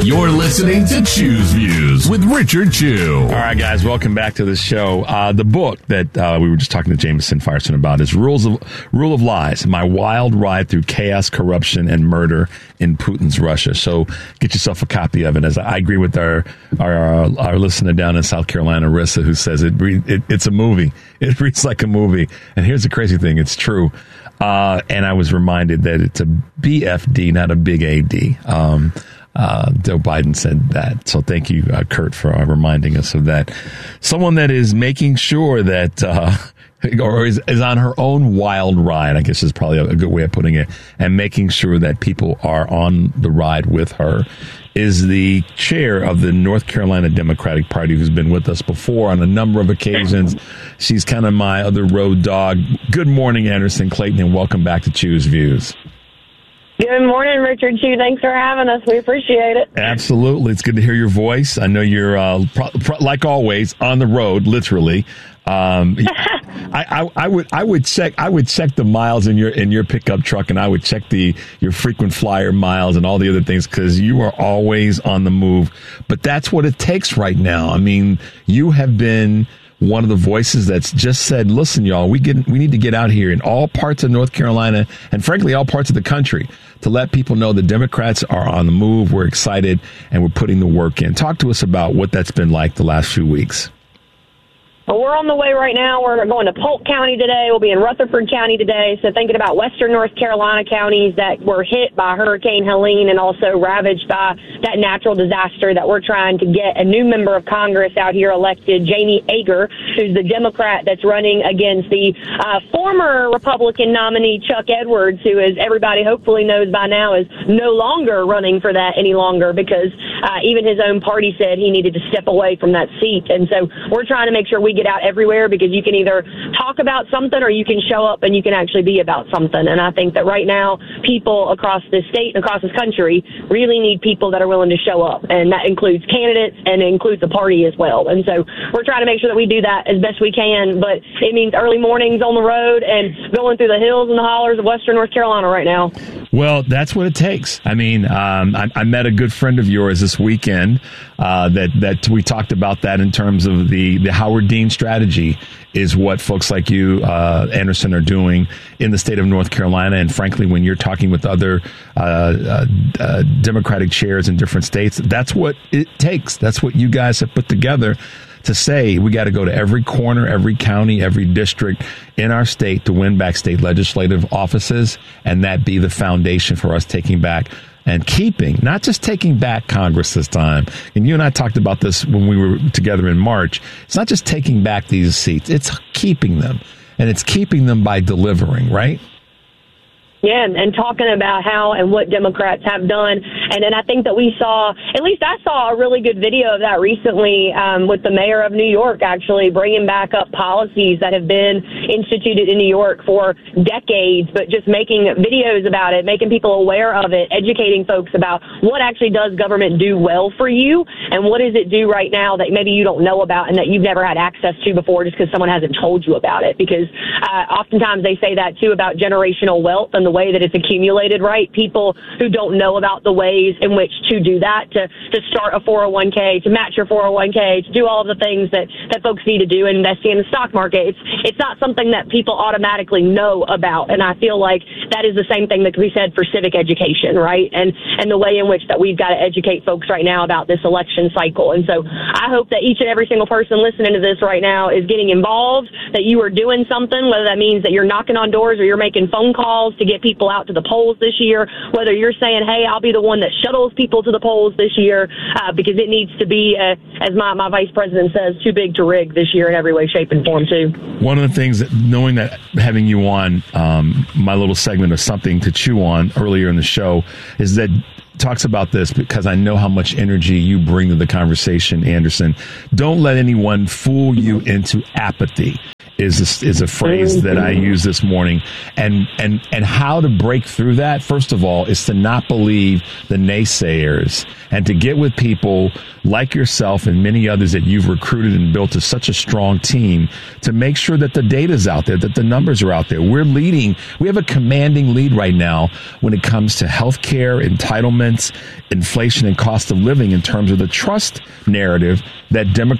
You're listening to Chew's Views with Richard Chew. All right, guys, welcome back to the show. The book that we were just talking to Jameson Firestone about is Rule of Lies, My Wild Ride Through Chaos, Corruption, and Murder in Putin's Russia. So get yourself a copy of it. As I agree with our listener down in South Carolina, Rissa, who says it's a movie. It reads like a movie. And here's the crazy thing. It's true. And I was reminded that it's a BFD, not a big AD. Joe Biden said that. So thank you, Kurt, for reminding us of that. Someone that is making sure that, or is on her own wild ride, I guess is probably a good way of putting it, and making sure that people are on the ride with her, is the chair of the North Carolina Democratic Party, who's been with us before on a number of occasions. She's kind of my other road dog. Good morning, Anderson Clayton, and welcome back to Chew's Views. Good morning, Richard Chew. Thanks for having us. We appreciate it. Absolutely. It's good to hear your voice. I know you're, like always, on the road, literally. I would check the miles in your pickup truck, and I would check your frequent flyer miles and all the other things, because you are always on the move. But that's what it takes right now. I mean, you have been one of the voices that's just said, listen, y'all, we need to get out here in all parts of North Carolina and frankly all parts of the country to let people know the Democrats are on the move. We're excited and we're putting the work in. Talk to us about what that's been like the last few weeks. Well, we're on the way right now. We're going to Polk County today. We'll be in Rutherford County today. So thinking about western North Carolina counties that were hit by Hurricane Helene and also ravaged by that natural disaster, that we're trying to get a new member of Congress out here elected, Jamie Ager, who's the Democrat that's running against the former Republican nominee, Chuck Edwards, who, as everybody hopefully knows by now, is no longer running for that any longer, because even his own party said he needed to step away from that seat. And so we're trying to make sure we get out everywhere, because you can either talk about something or you can show up and you can actually be about something. And I think that right now people across this state and across this country really need people that are willing to show up, and that includes candidates and it includes the party as well. And so we're trying to make sure that we do that as best we can, but it means early mornings on the road and going through the hills and the hollers of western North Carolina right now. Well, that's what it takes. I mean, I met a good friend of yours this weekend that we talked about that in terms of the Howard Dean strategy is what folks like you, Anderson, are doing in the state of North Carolina. And frankly, when you're talking with other Democratic chairs in different states, that's what it takes. That's what you guys have put together to say we got to go to every corner, every county, every district in our state to win back state legislative offices, and that be the foundation for us taking back and keeping, not just taking back Congress this time. And you and I talked about this when we were together in March. It's not just taking back these seats, it's keeping them, and it's keeping them by delivering, right? Yeah, and talking about how and what Democrats have done. And then I think that we saw, at least I saw a really good video of that recently with the mayor of New York actually bringing back up policies that have been instituted in New York for decades, but just making videos about it, making people aware of it, educating folks about what actually does government do well for you and what does it do right now that maybe you don't know about and that you've never had access to before just because someone hasn't told you about it. Because oftentimes they say that, too, about generational wealth and the way that it's accumulated, right? People who don't know about the ways in which to do that, to start a 401k, to match your 401k, to do all of the things that folks need to do in investing in the stock market. It's not something that people automatically know about. And I feel like that is the same thing that can be said for civic education, right? And the way in which that we've got to educate folks right now about this election cycle. And so I hope that each and every single person listening to this right now is getting involved, that you are doing something, whether that means that you're knocking on doors or you're making phone calls to get people out to the polls this year, whether you're saying, hey, I'll be the one that shuttles people to the polls this year because it needs to be, as my vice president says, too big to rig this year in every way, shape, and form, too. One of the things, knowing that having you on my little segment of Something to Chew On earlier in the show, is that talks about this because I know how much energy you bring to the conversation, Anderson. Don't let anyone fool you into apathy. is a phrase that I use this morning, and how to break through that. First of all, is to not believe the naysayers and to get with people like yourself and many others that you've recruited and built to such a strong team to make sure that the data's out there, that the numbers are out there. We're leading. We have a commanding lead right now when it comes to healthcare, entitlements, inflation, and cost of living in terms of the trust narrative that Democrats